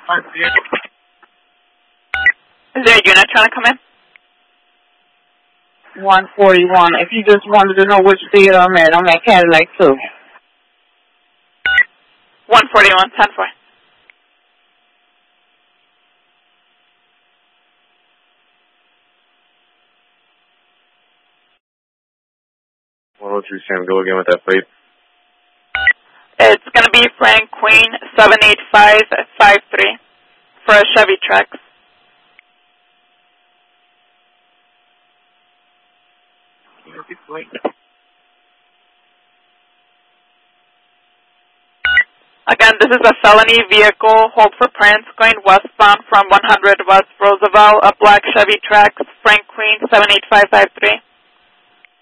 Is there a unit trying to come in? 141. If you just wanted to know which theater I'm at Cadillac 2. 141, 10-4. Sam, go again with that plate. It's going to be Frank Queen 78553 for a Chevy Trax. Again, this is a felony vehicle, hold for prints, going westbound from 100 West Roosevelt, a black Chevy Trax, Frank Queen 78553.